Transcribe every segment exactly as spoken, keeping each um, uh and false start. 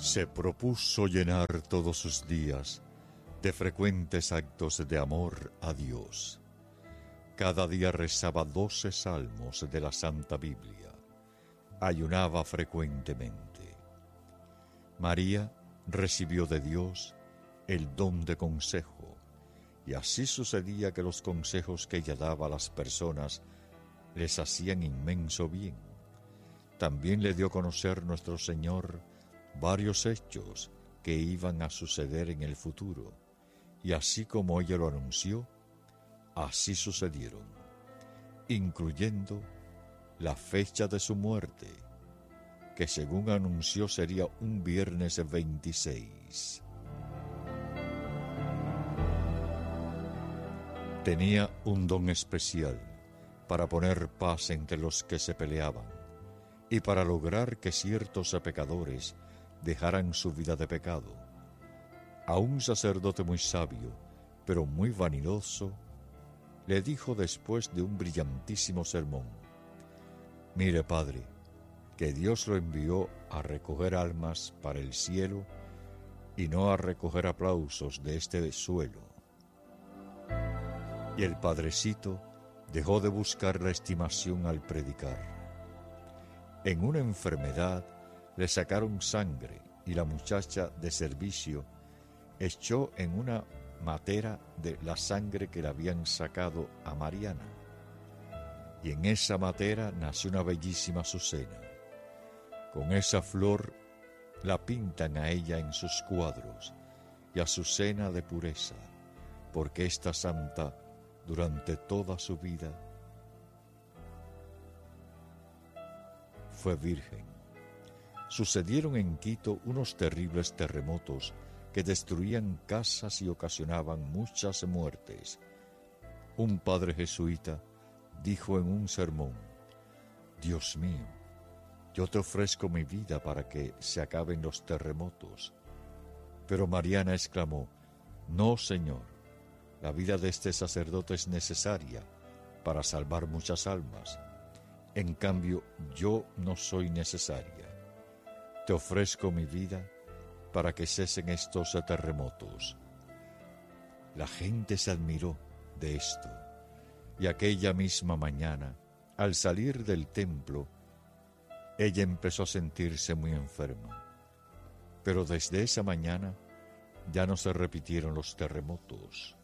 Se propuso llenar todos sus días de frecuentes actos de amor a Dios. Cada día rezaba doce salmos de la Santa Biblia. Ayunaba frecuentemente. María recibió de Dios el don de consejo, y así sucedía que los consejos que ella daba a las personas les hacían inmenso bien. También le dio a conocer nuestro Señor varios hechos que iban a suceder en el futuro, y así como ella lo anunció, así sucedieron, incluyendo la fecha de su muerte, que según anunció sería un viernes veintiséis. Tenía un don especial para poner paz entre los que se peleaban y para lograr que ciertos pecadores dejaran su vida de pecado. A un sacerdote muy sabio, pero muy vanidoso, le dijo después de un brillantísimo sermón: «Mire, padre, que Dios lo envió a recoger almas para el cielo y no a recoger aplausos de este suelo». Y el padrecito dejó de buscar la estimación al predicar. En una enfermedad le sacaron sangre y la muchacha de servicio echó en una matera de la sangre que le habían sacado a Mariana. Y en esa matera nació una bellísima azucena. Con esa flor la pintan a ella en sus cuadros, y azucena de pureza, porque esta santa durante toda su vida fue virgen. Sucedieron en Quito unos terribles terremotos que destruían casas y ocasionaban muchas muertes. Un padre jesuita dijo en un sermón: «Dios mío, yo te ofrezco mi vida para que se acaben los terremotos». Pero Mariana exclamó: «No, Señor, la vida de este sacerdote es necesaria para salvar muchas almas. En cambio, yo no soy necesaria. Te ofrezco mi vida para que cesen estos terremotos». La gente se admiró de esto, y aquella misma mañana, al salir del templo, ella empezó a sentirse muy enferma. Pero desde esa mañana ya no se repitieron los terremotos.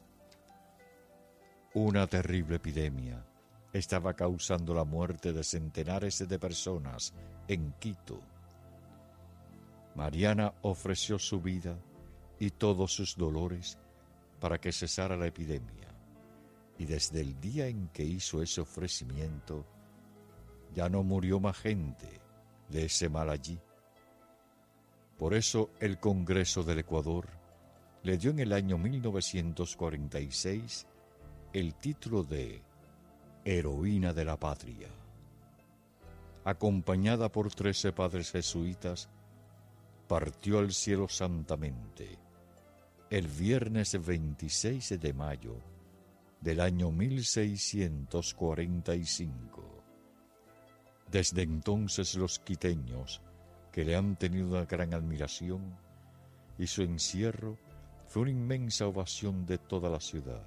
Una terrible epidemia estaba causando la muerte de centenares de personas en Quito. Mariana ofreció su vida y todos sus dolores para que cesara la epidemia, y desde el día en que hizo ese ofrecimiento, ya no murió más gente de ese mal allí. Por eso el Congreso del Ecuador le dio en el año mil novecientos cuarenta y seis el título de Heroína de la Patria. Acompañada por trece padres jesuitas, partió al cielo santamente el viernes veintiséis de mayo del año mil seiscientos cuarenta y cinco. Desde entonces los quiteños, que le han tenido una gran admiración, y su encierro fue una inmensa ovación de toda la ciudad.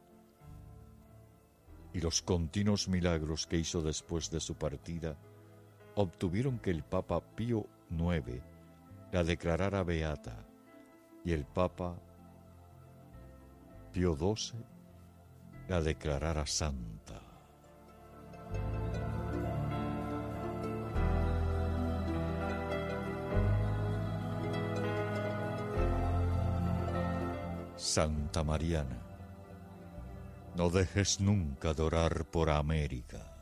Y los continuos milagros que hizo después de su partida obtuvieron que el Papa Pío noveno la declarara beata y el Papa Pío doce la declarara santa. Santa Mariana, no dejes nunca de orar por América.